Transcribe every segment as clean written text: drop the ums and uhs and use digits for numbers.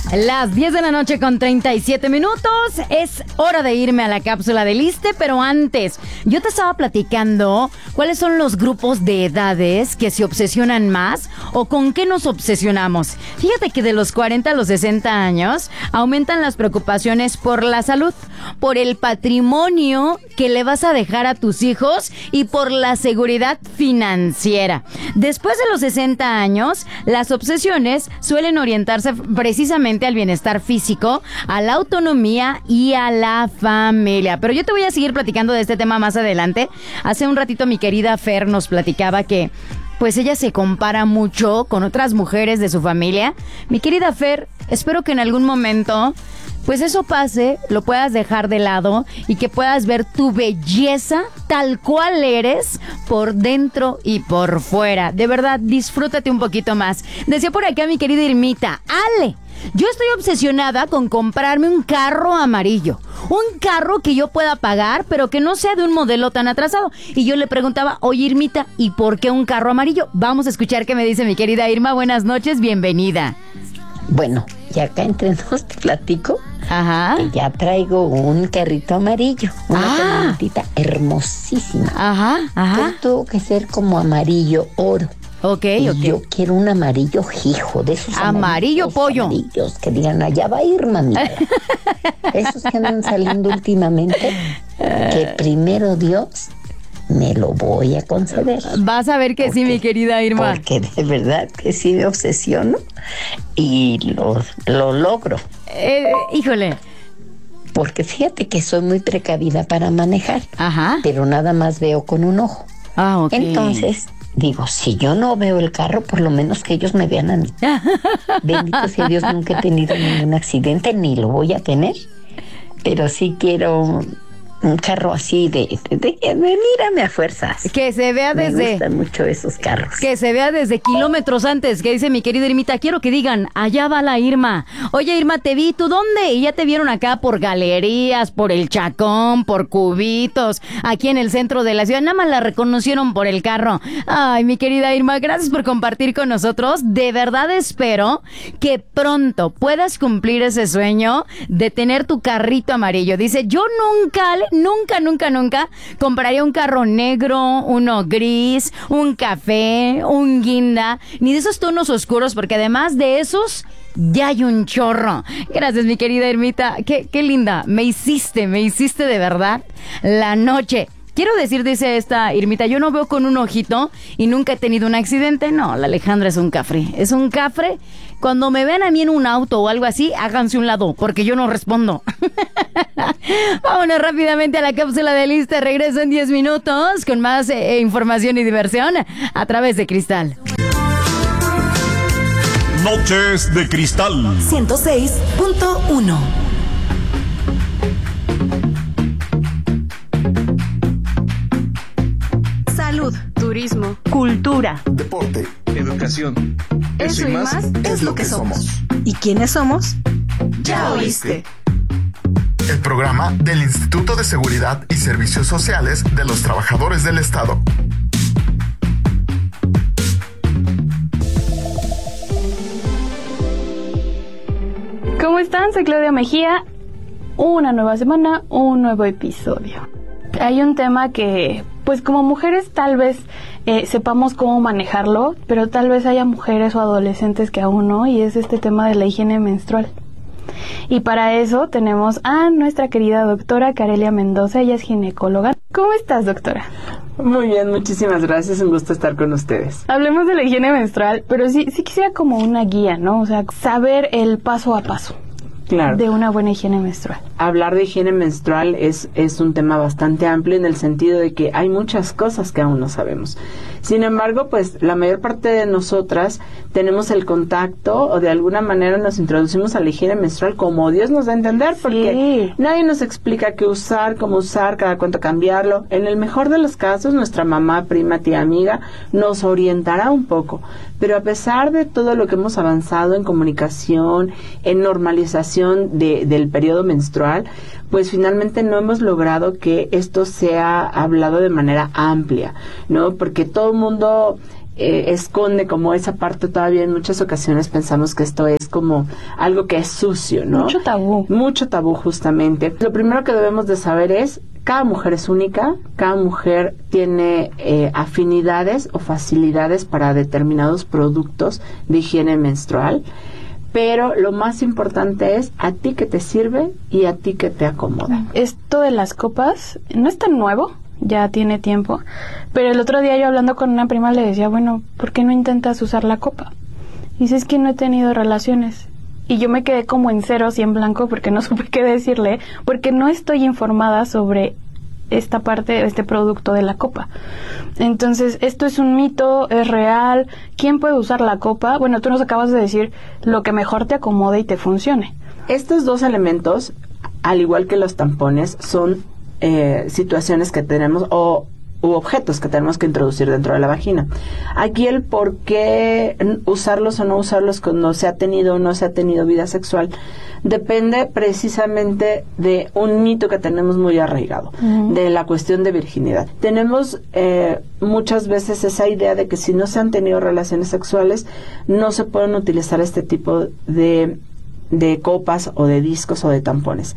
Las 10 de la noche con 37 minutos. Es hora de irme a la cápsula del ISSSTE, pero antes, yo te estaba platicando cuáles son los grupos de edades que se obsesionan más o con qué nos obsesionamos. Fíjate que de los 40 a los 60 años aumentan las preocupaciones por la salud, por el patrimonio que le vas a dejar a tus hijos y por la seguridad financiera. Después de los 60 años, las obsesiones suelen orientarse precisamente al bienestar físico, a la autonomía y a la familia. Pero yo te voy a seguir platicando de este tema más adelante. Hace un ratito mi querida Fer nos platicaba que pues ella se compara mucho con otras mujeres de su familia. Mi querida Fer, espero que en algún momento pues eso pase, lo puedas dejar de lado y que puedas ver tu belleza tal cual eres por dentro y por fuera. De verdad, disfrútate un poquito más. Decía por acá mi querida Irmita, Ale, yo estoy obsesionada con comprarme un carro amarillo. Un carro que yo pueda pagar, pero que no sea de un modelo tan atrasado. Y yo le preguntaba, oye Irmita, ¿y por qué un carro amarillo? Vamos a escuchar qué me dice mi querida Irma. Buenas noches, bienvenida. Bueno, y acá entre nos te platico. Ajá. Que ya traigo un carrito amarillo, una camionetita hermosísima. Ajá, ajá. Pero tuvo que ser como amarillo oro. Ok. Yo quiero un amarillo hijo, de esos amarillo pollo. Amarillos que digan, allá va Irma, mira. Esos que andan saliendo últimamente, que primero Dios me lo voy a conceder. Vas a ver que sí, mi querida Irma. Porque de verdad que sí me obsesiono y lo logro. Híjole. Porque fíjate que soy muy precavida para manejar. Ajá. Pero nada más veo con un ojo. Ah, ok. Entonces, digo, si yo no veo el carro, por lo menos que ellos me vean a mí. Bendito sea Dios, nunca he tenido ningún accidente, ni lo voy a tener. Pero sí quiero un carro así de mírame a fuerzas. Que se vea desde... Me gustan mucho esos carros. Que se vea desde kilómetros antes, que dice mi querida Irmita, quiero que digan, allá va la Irma. Oye Irma, te vi, ¿tú dónde? Y ya te vieron acá por galerías, por el Chacón, por Cubitos, aquí en el centro de la ciudad, nada más la reconocieron por el carro. Ay, mi querida Irma, gracias por compartir con nosotros. De verdad espero que pronto puedas cumplir ese sueño de tener tu carrito amarillo. Dice, yo nunca compraría un carro negro, uno gris, un café, un guinda, ni de esos tonos oscuros, porque además de esos ya hay un chorro. Gracias, mi querida Irmita. Qué linda. Me hiciste de verdad la noche. Quiero decir, dice esta Irmita, yo no veo con un ojito y nunca he tenido un accidente. No, la Alejandra es un cafre. Es un cafre. Cuando me ven a mí en un auto o algo así, háganse un lado, porque yo no respondo. Vámonos rápidamente a la cápsula de ISSSTE. Regreso en 10 minutos con más información y diversión a través de Cristal. Noches de Cristal 106.1. Salud, turismo, cultura, deporte, educación. Eso y más es lo que somos. ¿Y quiénes somos? Ya oíste. El programa del Instituto de Seguridad y Servicios Sociales de los Trabajadores del Estado. ¿Cómo están? Soy Claudia Mejía. Una nueva semana, un nuevo episodio. Hay un tema que, pues como mujeres tal vez sepamos cómo manejarlo, pero tal vez haya mujeres o adolescentes que aún no, y es este tema de la higiene menstrual. Y para eso tenemos a nuestra querida doctora Carelia Mendoza, ella es ginecóloga. ¿Cómo estás, doctora? Muy bien, muchísimas gracias, un gusto estar con ustedes. Hablemos de la higiene menstrual, pero sí quisiera como una guía, ¿no? O sea, saber el paso a paso. Claro. De una buena higiene menstrual. Hablar de higiene menstrual es un tema bastante amplio en el sentido de que hay muchas cosas que aún no sabemos. Sin embargo, pues la mayor parte de nosotras tenemos el contacto o de alguna manera nos introducimos a la higiene menstrual como Dios nos da a entender, porque nadie nos explica qué usar, cómo usar, cada cuánto cambiarlo. En el mejor de los casos, nuestra mamá, prima, tía, amiga nos orientará un poco. Pero a pesar de todo lo que hemos avanzado en comunicación, en normalización del periodo menstrual, pues finalmente no hemos logrado que esto sea hablado de manera amplia, ¿no? Porque todo el mundo esconde como esa parte todavía. En muchas ocasiones pensamos que esto es como algo que es sucio, ¿no? Mucho tabú, justamente. Lo primero que debemos de saber es, cada mujer es única, cada mujer tiene afinidades o facilidades para determinados productos de higiene menstrual, pero lo más importante es a ti que te sirve y a ti que te acomoda. Esto de las copas no es tan nuevo, ya tiene tiempo, pero el otro día yo hablando con una prima le decía, bueno, ¿por qué no intentas usar la copa? Y dice, es que no he tenido relaciones. Y yo me quedé como en ceros y en blanco porque no supe qué decirle, porque no estoy informada sobre esta parte, este producto de la copa. Entonces, esto es un mito, es real. ¿Quién puede usar la copa? Bueno, tú nos acabas de decir lo que mejor te acomode y te funcione. Estos dos elementos, al igual que los tampones, son situaciones que tenemos u objetos que tenemos que introducir dentro de la vagina. Aquí el por qué usarlos o no usarlos cuando se ha tenido o no se ha tenido vida sexual depende precisamente de un mito que tenemos muy arraigado, de la cuestión de virginidad. Tenemos muchas veces esa idea de que si no se han tenido relaciones sexuales no se pueden utilizar este tipo de copas o de discos o de tampones.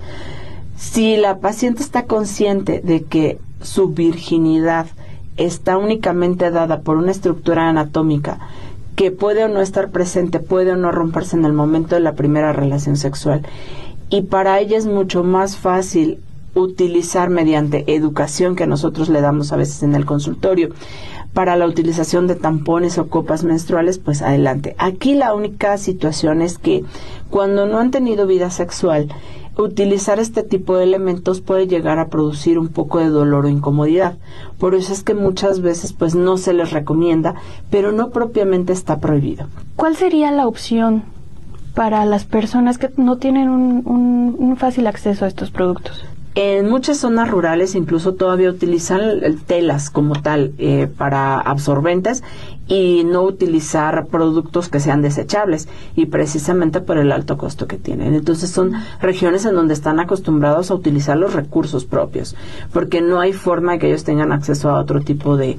Si la paciente está consciente de que su virginidad está únicamente dada por una estructura anatómica que puede o no estar presente, puede o no romperse en el momento de la primera relación sexual, y para ella es mucho más fácil utilizar mediante educación que nosotros le damos a veces en el consultorio para la utilización de tampones o copas menstruales, pues adelante. Aquí la única situación es que cuando no han tenido vida sexual, utilizar este tipo de elementos puede llegar a producir un poco de dolor o incomodidad. Por eso es que muchas veces pues no se les recomienda, pero no propiamente está prohibido. ¿Cuál sería la opción para las personas que no tienen un fácil acceso a estos productos? En muchas zonas rurales incluso todavía utilizan telas como tal para absorbentes y no utilizar productos que sean desechables, y precisamente por el alto costo que tienen. Entonces son regiones en donde están acostumbrados a utilizar los recursos propios, porque no hay forma de que ellos tengan acceso a otro tipo de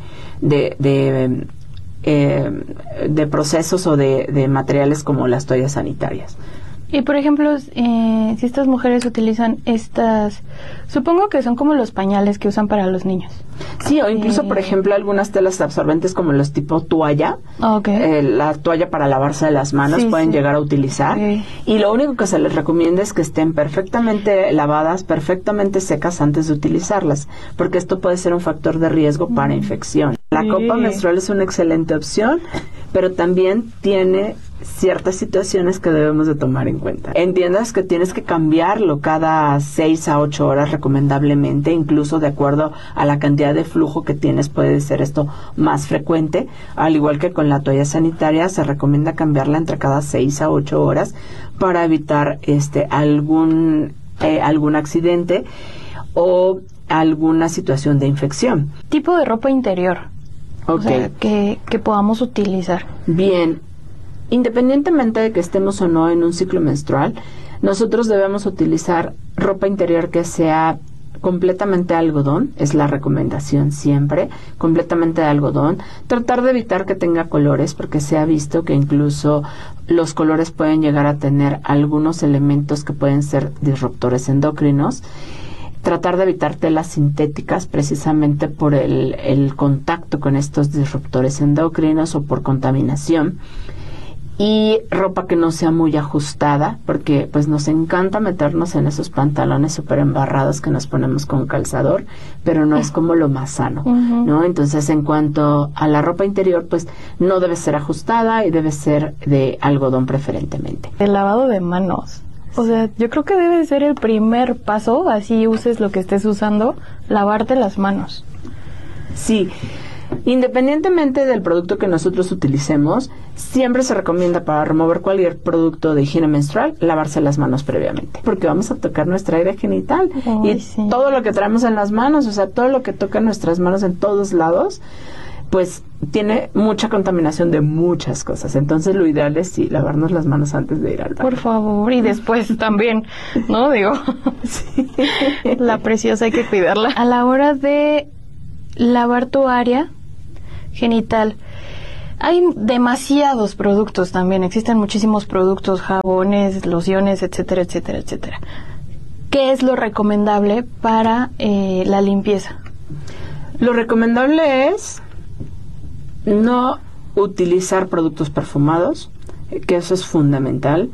procesos o de materiales como las toallas sanitarias. Y por ejemplo, si estas mujeres utilizan estas, supongo que son como los pañales que usan para los niños. Sí, o incluso, por ejemplo, algunas telas absorbentes como los tipo toalla, la toalla para lavarse las manos pueden llegar a utilizar. Y lo único que se les recomienda es que estén perfectamente lavadas, perfectamente secas antes de utilizarlas, porque esto puede ser un factor de riesgo para infección. La copa menstrual es una excelente opción, pero también tiene ciertas situaciones que debemos de tomar en cuenta. Entiendas que tienes que cambiarlo cada 6 a 8 horas recomendablemente, incluso de acuerdo a la cantidad de flujo que tienes puede ser esto más frecuente. Al igual que con la toalla sanitaria, se recomienda cambiarla entre cada 6 a 8 horas para evitar algún accidente o alguna situación de infección. Tipo de ropa interior. O sea, que podamos utilizar. Bien, independientemente de que estemos o no en un ciclo menstrual, nosotros debemos utilizar ropa interior que sea completamente de algodón, es la recomendación siempre, completamente de algodón. Tratar de evitar que tenga colores, porque se ha visto que incluso los colores pueden llegar a tener algunos elementos que pueden ser disruptores endocrinos. Tratar de evitar telas sintéticas precisamente por el contacto con estos disruptores endocrinos o por contaminación. Y ropa que no sea muy ajustada, porque pues nos encanta meternos en esos pantalones súper embarrados que nos ponemos con calzador, pero no es como lo más sano, ¿no? Entonces, en cuanto a la ropa interior, pues no debe ser ajustada y debe ser de algodón preferentemente. El lavado de manos. O sea, yo creo que debe ser el primer paso, así uses lo que estés usando, lavarte las manos. Sí, independientemente del producto que nosotros utilicemos, siempre se recomienda para remover cualquier producto de higiene menstrual, lavarse las manos previamente, porque vamos a tocar nuestra área genital todo lo que traemos en las manos, o sea, todo lo que toca nuestras manos en todos lados, pues tiene mucha contaminación de muchas cosas. Entonces lo ideal es lavarnos las manos antes de ir al baño. Por favor, y después también, ¿no? Digo, la preciosa hay que cuidarla. A la hora de lavar tu área genital, hay demasiados productos también, existen muchísimos productos, jabones, lociones, etcétera, etcétera, etcétera. ¿Qué es lo recomendable para la limpieza? Lo recomendable es no utilizar productos perfumados, que eso es fundamental.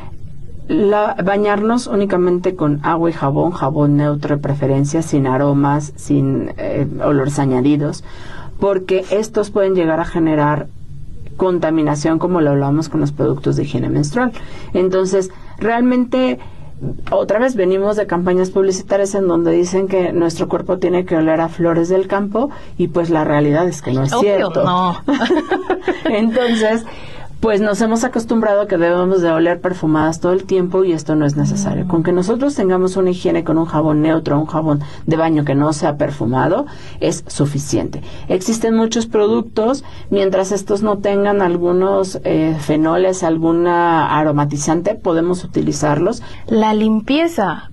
Bañarnos únicamente con agua y jabón neutro de preferencia, sin aromas, sin olores añadidos, porque estos pueden llegar a generar contaminación, como lo hablamos con los productos de higiene menstrual. Entonces, realmente, otra vez venimos de campañas publicitarias en donde dicen que nuestro cuerpo tiene que oler a flores del campo, y pues la realidad es que no es cierto. No. Entonces, pues nos hemos acostumbrado a que debemos de oler perfumadas todo el tiempo, y esto no es necesario. Con que nosotros tengamos una higiene con un jabón neutro, un jabón de baño que no sea perfumado, es suficiente. Existen muchos productos, mientras estos no tengan algunos fenoles, alguna aromatizante, podemos utilizarlos. La limpieza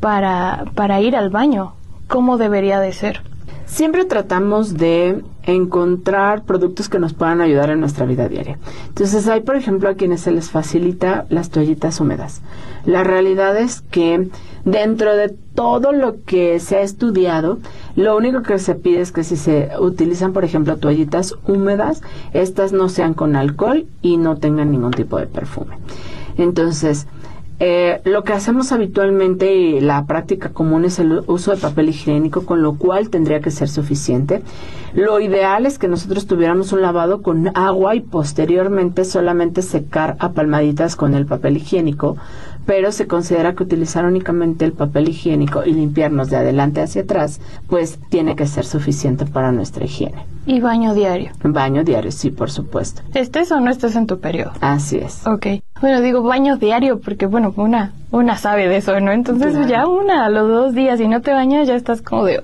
para ir al baño, ¿cómo debería de ser? Siempre tratamos de encontrar productos que nos puedan ayudar en nuestra vida diaria. Entonces, hay, por ejemplo, a quienes se les facilita las toallitas húmedas. La realidad es que dentro de todo lo que se ha estudiado, lo único que se pide es que si se utilizan, por ejemplo, toallitas húmedas, estas no sean con alcohol y no tengan ningún tipo de perfume. Entonces, lo que hacemos habitualmente y la práctica común es el uso de papel higiénico, con lo cual tendría que ser suficiente. Lo ideal es que nosotros tuviéramos un lavado con agua y posteriormente solamente secar a palmaditas con el papel higiénico, pero se considera que utilizar únicamente el papel higiénico y limpiarnos de adelante hacia atrás, pues tiene que ser suficiente para nuestra higiene. ¿Y baño diario? Baño diario, sí, por supuesto. ¿Estés o no estés en tu periodo? Así es. Ok. Bueno, digo baño diario porque, bueno, una sabe de eso, ¿no? Entonces, claro, ya a los 2 días, si no te bañas, ya estás como de...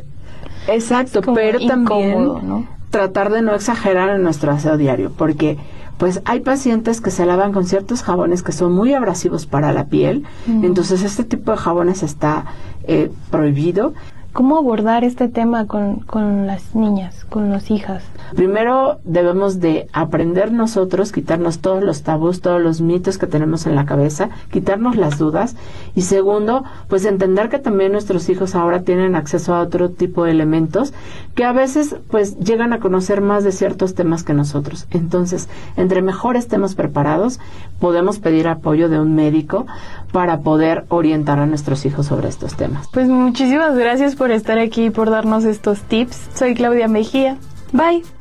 Exacto, como pero incómodo, también, ¿no?, tratar de no exagerar en nuestro aseo diario, porque pues hay pacientes que se lavan con ciertos jabones que son muy abrasivos para la piel. Entonces este tipo de jabones está prohibido. ¿Cómo abordar este tema con las niñas, con las hijas? Primero debemos de aprender nosotros, quitarnos todos los tabús, todos los mitos que tenemos en la cabeza, quitarnos las dudas. Y segundo, pues entender que también nuestros hijos ahora tienen acceso a otro tipo de elementos que a veces pues llegan a conocer más de ciertos temas que nosotros. Entonces, entre mejor estemos preparados, podemos pedir apoyo de un médico para poder orientar a nuestros hijos sobre estos temas. Pues muchísimas gracias por estar aquí y por darnos estos tips. Soy Claudia Mejía. Bye.